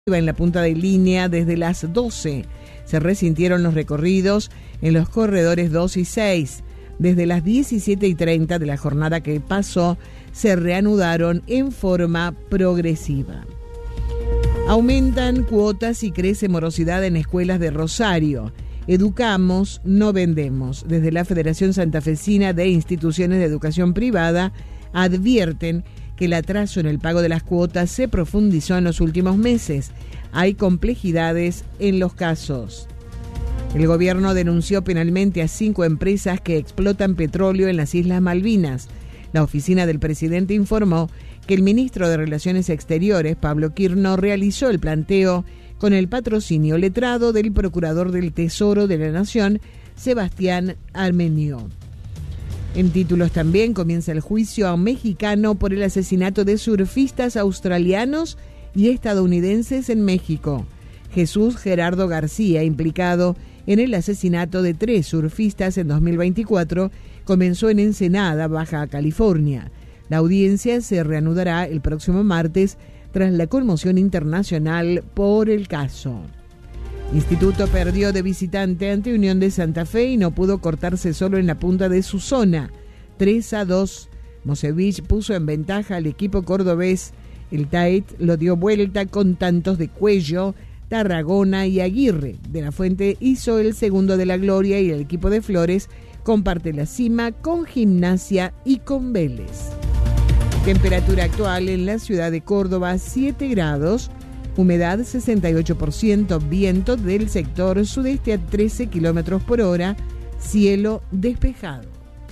En la punta de línea desde las 12 se resintieron los recorridos en los corredores 2 y 6. Desde las 17:30 de la jornada que pasó se reanudaron en forma progresiva. Aumentan cuotas y crece morosidad en escuelas de Rosario. Educamos, no vendemos. Desde la Federación Santafesina de Instituciones de Educación Privada advierten que el atraso en el pago de las cuotas se profundizó en los últimos meses. Hay complejidades en los casos. El gobierno denunció penalmente a 5 empresas que explotan petróleo en las Islas Malvinas. La oficina del presidente informó que el ministro de Relaciones Exteriores, Pablo Quirno, realizó el planteo con el patrocinio letrado del procurador del Tesoro de la Nación, Sebastián Armenio. En títulos también comienza el juicio a un mexicano por el asesinato de surfistas australianos y estadounidenses en México. Jesús Gerardo García, implicado en el asesinato de 3 surfistas en 2024, comenzó en Ensenada, Baja California. La audiencia se reanudará el próximo martes tras la conmoción internacional por el caso. Instituto perdió de visitante ante Unión de Santa Fe y no pudo cortarse solo en la punta de su zona. 3-2. Mosevich puso en ventaja al equipo cordobés. El Tait lo dio vuelta con tantos de Cuello, Tarragona y Aguirre. De la Fuente hizo el segundo de la gloria y el equipo de Flores comparte la cima con Gimnasia y con Vélez. Temperatura actual en la ciudad de Córdoba, 7 grados. Humedad 68%, viento del sector sudeste a 13 kilómetros por hora, cielo despejado.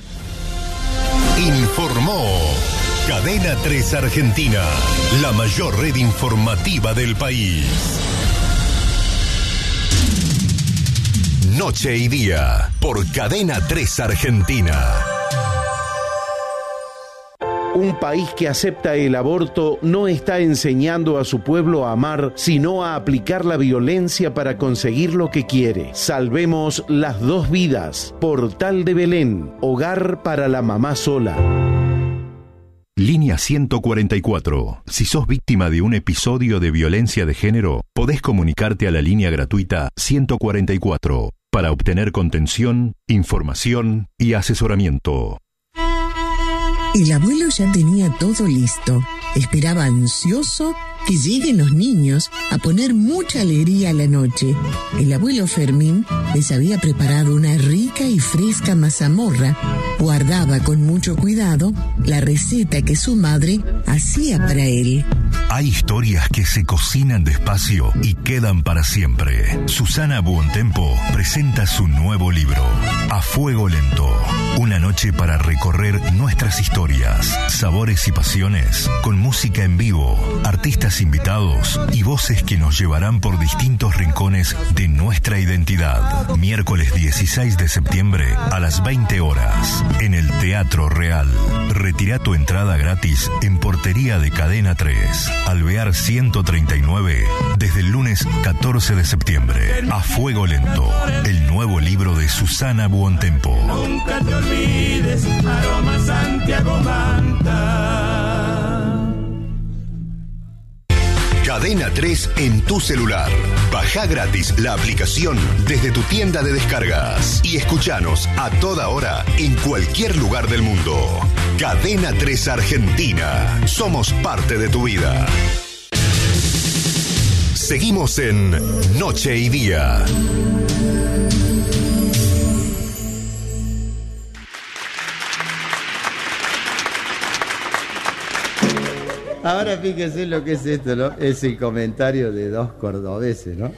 Informó Cadena 3 Argentina, la mayor red informativa del país. Noche y día, por Cadena 3 Argentina. Un país que acepta el aborto no está enseñando a su pueblo a amar, sino a aplicar la violencia para conseguir lo que quiere. Salvemos las 2 vidas. Portal de Belén, hogar para la mamá sola. Línea 144. Si sos víctima de un episodio de violencia de género, podés comunicarte a la línea gratuita 144 para obtener contención, información y asesoramiento. El abuelo ya tenía todo listo. Esperaba ansioso que lleguen los niños a poner mucha alegría a la noche. El abuelo Fermín les había preparado una rica y fresca mazamorra. Guardaba con mucho cuidado la receta que su madre hacía para él. Hay historias que se cocinan despacio y quedan para siempre. Susana Buontempo presenta su nuevo libro, A Fuego Lento. Una noche para recorrer nuestras historias, sabores y pasiones, con música en vivo, artistas invitados y voces que nos llevarán por distintos rincones de nuestra identidad. Miércoles 16 de septiembre a las 20 horas en el Teatro Real. Retira tu entrada gratis en portería de Cadena 3, Alvear 139, desde el lunes 14 de septiembre. A Fuego Lento, el nuevo libro de Susana Buontempo. Nunca te olvides, Aroma Santiago Manta. Cadena 3 en tu celular. Baja gratis la aplicación desde tu tienda de descargas y escuchanos a toda hora en cualquier lugar del mundo. Cadena 3 Argentina. Somos parte de tu vida. Seguimos en Noche y Día. Ahora fíjese lo que es esto, ¿no? Es el comentario de 2 cordobeses, ¿no?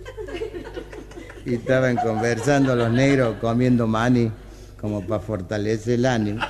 Y estaban conversando los negros comiendo maní, como para fortalecer el ánimo.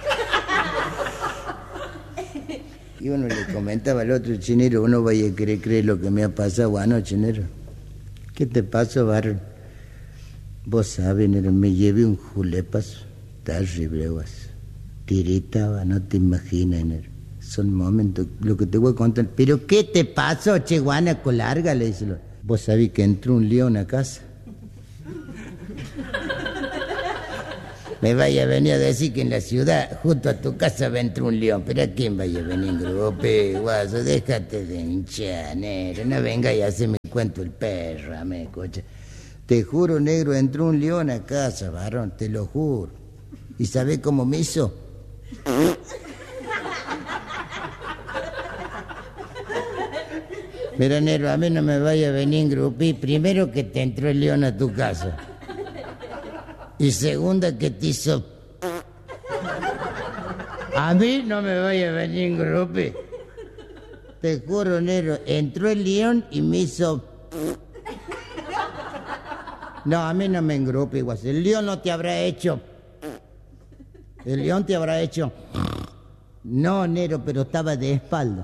Y uno le comentaba al otro: chinero, uno vaya a creer lo que me ha pasado anoche, chinero. ¿Qué te pasó, varón? Vos sabés, nero, me llevé un julepazo terrible, vos. Tiritaba, no te imaginas, nero. Son momentos, lo que te voy a contar. ¿Pero qué te pasó, che, guanaco larga? Le dice. Vos sabés que entró un león a casa. Me vaya a venir a decir que en la ciudad, junto a tu casa, va a entrar un león. Pero ¿a quién vaya a venir en grupo, guaso? Déjate de hinchar, negro. No venga y hacerme cuento el perro, me escucha. Te juro, negro, entró un león a casa, varón, te lo juro. ¿Y sabés cómo me hizo? Mira, negro, a mí no me vaya a venir en grupí. Primero, que te entró el león a tu casa. Y segunda, que te hizo... A mí no me vaya a venir en grupí. Te juro, negro, entró el león y me hizo... No, a mí no me engrupe, igual. El león no te habrá hecho... El león te habrá hecho... No, negro, pero estaba de espalda.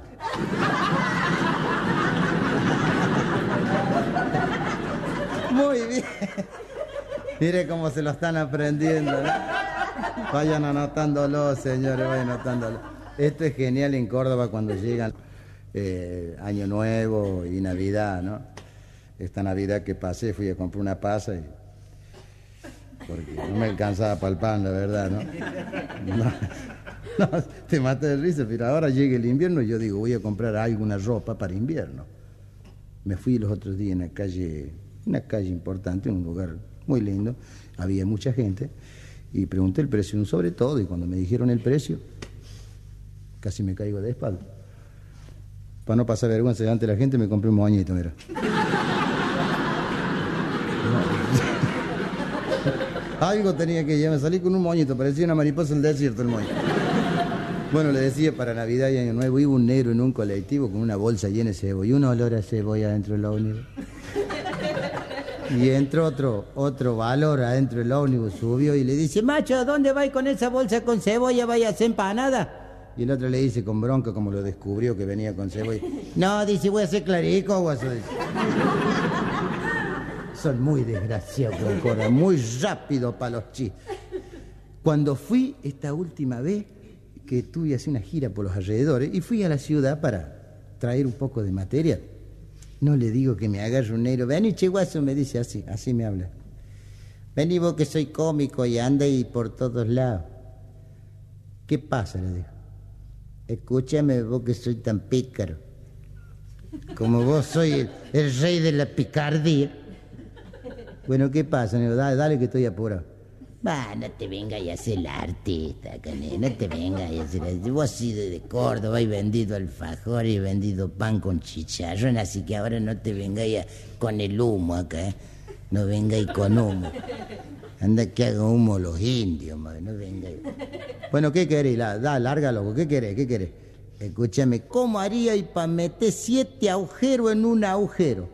Muy bien. Mire cómo se lo están aprendiendo, ¿no? Vayan anotándolo, señores, vayan anotándolo. Esto es genial en Córdoba cuando llegan Año Nuevo y Navidad, ¿no? Esta Navidad que pasé fui a comprar una pasa y... porque no me alcanzaba para el pan, la verdad, ¿no? No, te mata de risa, pero ahora llega el invierno y yo digo, voy a comprar alguna ropa para invierno. Me fui los otros días en una calle importante, en un lugar muy lindo, había mucha gente, y pregunté el precio de un sobre todo, y cuando me dijeron el precio, casi me caigo de espalda. Para no pasar vergüenza delante de la gente, me compré un moñito, mira. Algo tenía que llevar, salí con un moñito, parecía una mariposa del desierto el moño. Bueno, le decía, para Navidad y Año Nuevo, iba un negro en un colectivo con una bolsa llena de cebolla, y un olor a cebolla adentro del ómnibus. Y entró otro valor adentro del ómnibus, subió y le dice, macho, ¿dónde vais con esa bolsa con cebolla? ¿Vaya a hacer empanada? Y el otro le dice con bronca, como lo descubrió que venía con cebolla, no, dice, voy a hacer clarico, guaso. Son muy desgraciados, Cora, muy rápido para los chistes. Cuando fui esta última vez, que tuve así una gira por los alrededores, y fui a la ciudad para traer un poco de material. No le digo que me agarre un negro. Vení, chiguazo, me dice así me habla. Vení vos que soy cómico y anda y por todos lados. ¿Qué pasa? Le digo. Escúchame vos que soy tan pícaro. Como vos soy el rey de la picardía. Bueno, ¿qué pasa, negro? Dale que estoy apurado. Va, no te vengas a hacer el artista, cané, no te vengas a hacer el... Vos has sido de Córdoba y vendido alfajor y vendido pan con chicharrón, así que ahora no te vengas con el humo acá, ¿eh? No vengáis con humo. Anda que haga humo los indios, madre, no vengáis. Bueno, ¿qué querés? Larga, loco, ¿qué querés? Escúchame, ¿cómo haríais para meter 7 agujeros en un agujero?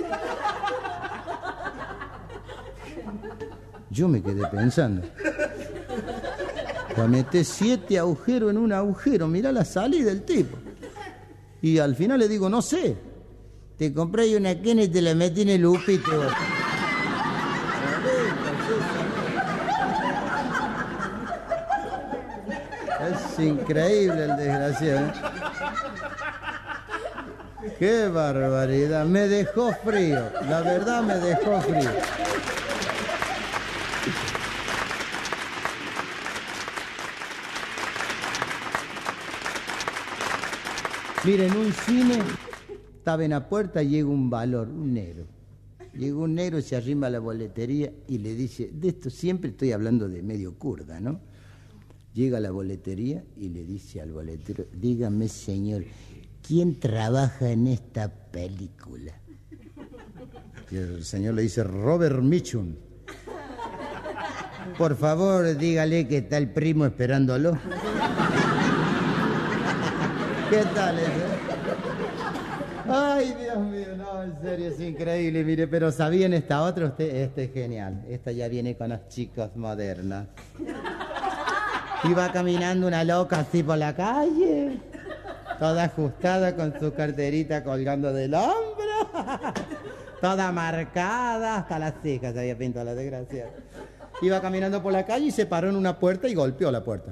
Yo me quedé pensando. Para meter 7 agujeros en un agujero, mirá la salida del tipo. Y al final le digo, no sé. Te compré una quena y te la metí en el upito. Es increíble el desgraciado, ¿eh? ¡Qué barbaridad! Me dejó frío. La verdad me dejó frío. Miren, un cine, estaba en la puerta y llega un valor, un negro. Llega un negro, se arrima a la boletería y le dice, de esto siempre estoy hablando de medio kurda, ¿no? Llega a la boletería y le dice al boletero, dígame, señor, ¿quién trabaja en esta película? Y el señor le dice, Robert Mitchum. Por favor, dígale que está el primo esperándolo. ¿Qué tal eso? Ay, Dios mío, no, en serio, es increíble. Mire, pero ¿sabían esta otra? Este es genial. Esta ya viene con las chicas modernas. Iba caminando una loca así por la calle, toda ajustada con su carterita colgando del hombro, toda marcada, hasta las cejas se había pintado la desgracia. Iba caminando por la calle y se paró en una puerta y golpeó la puerta.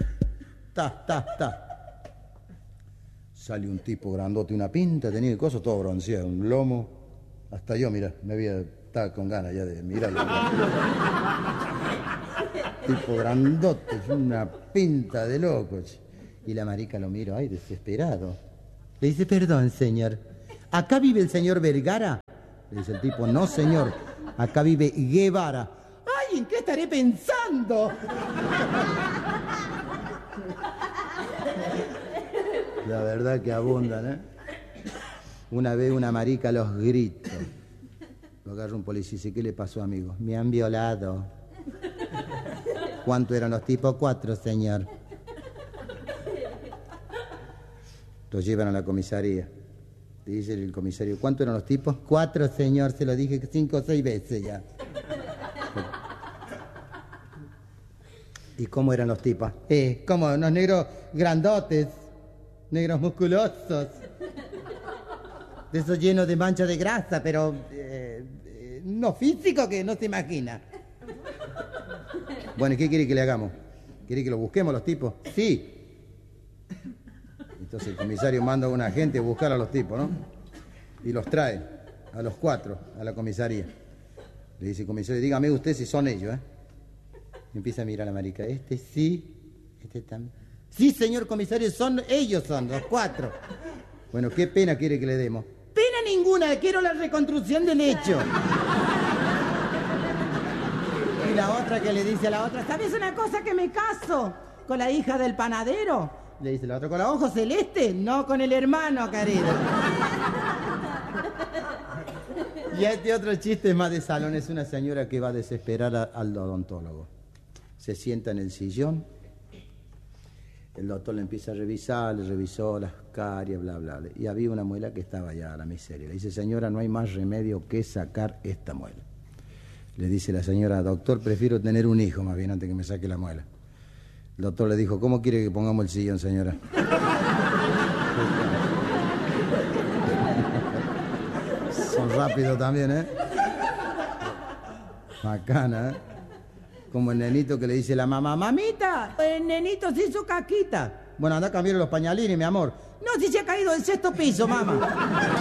Ta. Sale un tipo grandote, una pinta, tenía cosas todo bronceado, un lomo. Hasta yo, mira, me había estado con ganas ya de mirar. tipo grandote, una pinta de locos. Y la marica lo mira, ay, desesperado. Le dice, perdón, señor, ¿acá vive el señor Vergara? Le dice el tipo, no, señor, acá vive Guevara. Ay, ¿en qué estaré pensando? La verdad que abundan, ¿eh? Una vez una marica a los gritos. Lo agarra un policía y dice, ¿qué le pasó, amigo? Me han violado. ¿Cuánto eran los tipos? 4, señor. Los llevan a la comisaría. Le dice el comisario, ¿cuánto eran los tipos? 4, señor, se lo dije 5 o 6 veces ya. ¿Y cómo eran los tipos? Como unos negros grandotes, negros musculosos, de esos llenos de manchas de grasa, pero no físico que no se imagina. Bueno, ¿y qué quiere que le hagamos? ¿Quiere que lo busquemos los tipos? Sí. Entonces el comisario manda a un agente a buscar a los tipos, ¿no? Y los trae a los 4 a la comisaría. Le dice el comisario, dígame usted si son ellos, ¿eh? Y empieza a mirar a la marica. Este sí, este también. Sí, señor comisario, ellos son los 4. Bueno, ¿qué pena quiere que le demos? Pena ninguna, quiero la reconstrucción del hecho. Y la otra que le dice a la otra, ¿sabes una cosa? Que me caso con la hija del panadero. Le dice la otra, ¿con los ojos celestes? No, con el hermano, querido. Y este otro chiste más de salón. Es una señora que va a desesperar al odontólogo. Se sienta en el sillón. El doctor le empieza a revisar, le revisó las caries, bla, bla, bla. Y había una muela que estaba ya a la miseria. Le dice, señora, no hay más remedio que sacar esta muela. Le dice la señora, doctor, prefiero tener un hijo más bien antes que me saque la muela. El doctor le dijo, ¿cómo quiere que pongamos el sillón, señora? Son rápidos también, ¿eh? Bacana, ¿eh? Como el nenito que le dice a la mamá, mamita, el nenito se hizo caquita. Bueno, anda a cambiar los pañalines, mi amor. No, si se ha caído del 6º piso, mamá.